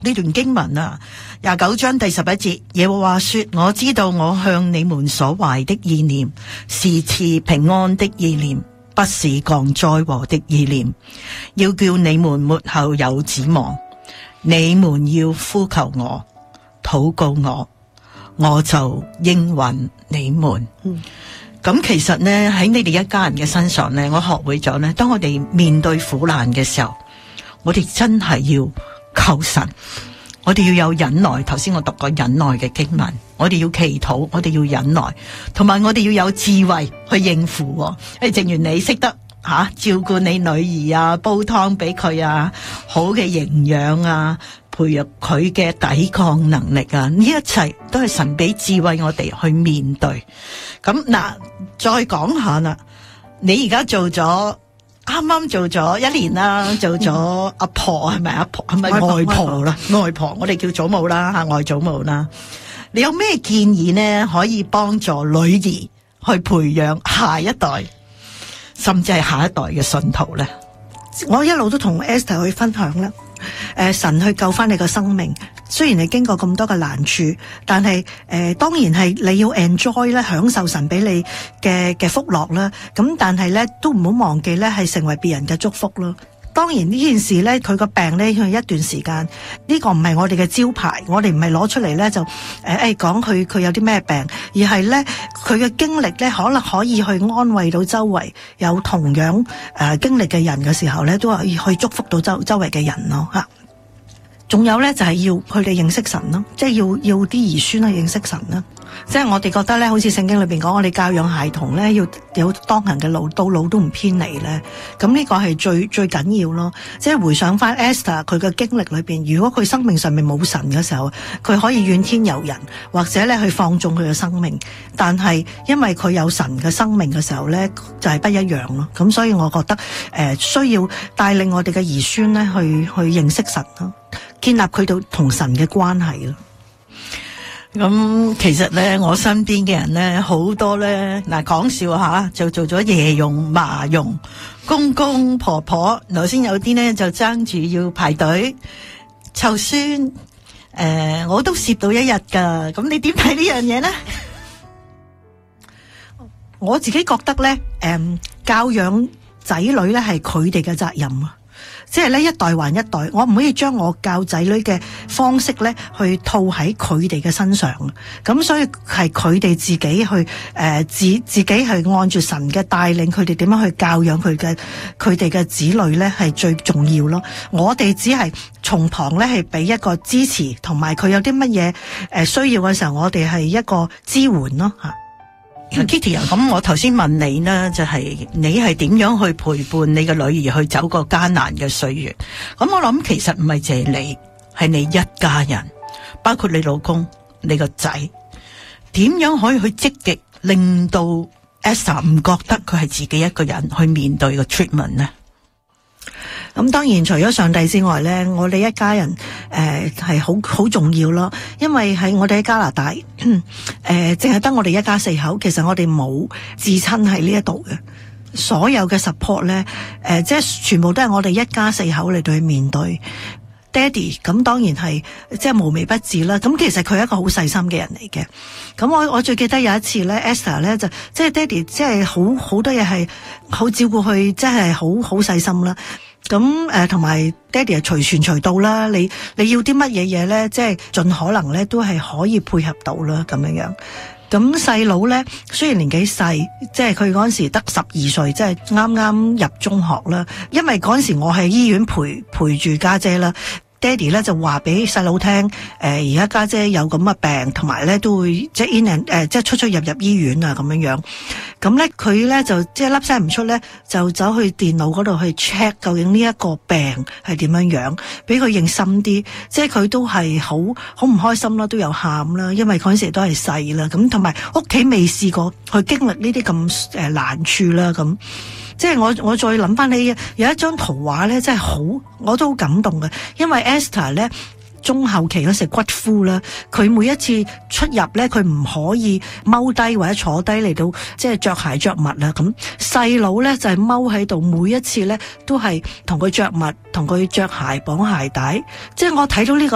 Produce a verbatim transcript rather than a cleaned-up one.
呢段經文啊，廿九章第十一節，耶和華說：我知道我向你們所懷的意念是賜平安的意念，不是降災禍的意念，要叫你們末後有指望。你們要呼求我，禱告我，我就應允你們。嗯，咁其實呢，喺你哋一家人嘅身上呢，我學會咗呢，當我哋面對苦難嘅時候，我哋真係要求神，我哋要有忍耐。頭先我讀過忍耐嘅經文，我哋要祈禱，我哋要忍耐，同埋我哋要有智慧去應付。誒，正如你識得吓、啊、照顧你女兒啊，煲湯俾佢啊，好嘅營養啊，培育佢嘅抵抗能力啊，呢一切都係神俾智慧我哋去面對。咁嗱，再講下啦，你而家做咗啱啱做咗一年啦，做咗阿婆係咪阿婆係咪外婆啦？外婆，我哋叫祖母啦吓，外祖母啦。你有咩建議呢？可以幫助女兒去培養下一代，甚至係下一代嘅信徒咧？ 我一路都同 Esther 去分享啦。誒、呃，神去救翻你個生命，雖然你經過咁多嘅難處，但係誒、呃，當然係你要 enjoy 咧，享受神俾你嘅嘅福樂啦。咁但係咧，都唔好忘記咧，係成為別人嘅祝福咯。當然呢件事咧，佢個病咧，佢一段時間，呢個唔係我哋嘅招牌，我哋唔係攞出嚟咧就誒誒講佢佢有啲咩病，而係咧佢嘅經歷咧，可能可以去安慰到周圍有同樣誒、呃、經歷嘅人嘅時候咧，都係去祝福到周周圍嘅人咯吓。仲有咧就係、是、要佢哋認識神咯，即係要要啲兒孫去認識神啦。即係我哋覺得咧，好似聖經裏邊講，我哋教養孩童咧，要有當行嘅路，到老都唔偏離咧。咁呢個係最最緊要咯。即係回想翻 Esther 佢嘅經歷裏邊，如果佢生命上面冇神嘅時候，佢可以怨天尤人，或者咧去放縱佢嘅生命。但係因為佢有神嘅生命嘅時候咧，就係、是、不一樣咯。咁所以我覺得誒、呃、需要帶領我哋嘅兒孫咧去去認識神咯，建立佢哋同神嘅關係咯。 咁其實咧，我身邊嘅人咧，好多咧，嗱講笑吓，就做咗爺傭、嫲傭、公公婆婆，頭先有啲咧就爭住要排隊湊孫，誒、呃，我都攝到一日噶。咁你點睇呢樣嘢咧？ 我自己覺得咧，誒、嗯，教養仔女咧係佢哋嘅責任啊。即係咧一代還一代，我唔可以將我教仔女嘅方式咧去套喺佢哋嘅身上，咁所以係佢哋自己去誒、呃、自自己去按住神嘅帶領，佢哋點樣去教養佢嘅佢哋嘅子女咧係最重要咯。我哋只係從旁咧係俾一個支持，同埋佢有啲乜嘢誒需要嘅時候，我哋係一個支援咯吓。 Kitty 啊，咁我頭先問你呢，就係、是、你係點樣去陪伴你嘅女兒去走過艱難嘅歲月？咁我諗其實唔係淨係你，係你一家人，包括你老公、你個仔，點樣可以去積極令到 Esther 唔覺得佢係自己一個人去面對個 treatment 呢？ 咁當然除咗上帝之外咧，我哋一家人誒係好好重要咯。因為喺我哋喺加拿大誒，淨係得我哋一家四口，其實我哋冇至親喺呢一度嘅。所有嘅 support 咧，誒、呃、即係全部都係我哋一家四口嚟到去面對。Daddy 咁當然係即係無微不至啦。咁其實佢係一個好細心嘅人嚟嘅。咁我我最記得有一次咧 Esther 咧就即係 Daddy 即係好好多嘢係好照顧佢，即係好好細心啦。咁誒，同埋爹哋係隨傳隨到啦。你你要啲乜嘢嘢咧，即係盡可能咧，都係可以配合到啦，咁樣樣。咁細佬咧，雖然年紀細，即係佢嗰陣時得十二歲，即係啱啱入中學啦。因為嗰陣時我喺醫院陪陪住家姐啦。爹哋咧就話俾細佬聽，誒而家家姐有咁嘅病，同埋咧都會即係 in and 誒即係出出入入醫院啊咁樣樣。咁咧佢咧就即係粒聲唔出咧，就走去電腦嗰度去 check 究竟呢一個病係點樣樣，俾佢認深啲。即係佢都係好好唔開心啦，都有喊啦，因為嗰陣時都係細啦，咁同埋屋企未試過去經歷呢啲咁誒難處啦咁。即係我我再諗翻起有一張圖畫咧，真係好，我都好感動嘅。因為 Esther 咧中後期嗰時骨枯啦，佢每一次出入咧，佢唔可以踎低或者坐低嚟到，即係着鞋着襪啦。咁細佬咧就係踎喺度，每一次咧都係同佢着襪，同佢着鞋綁鞋帶。即係我睇到呢個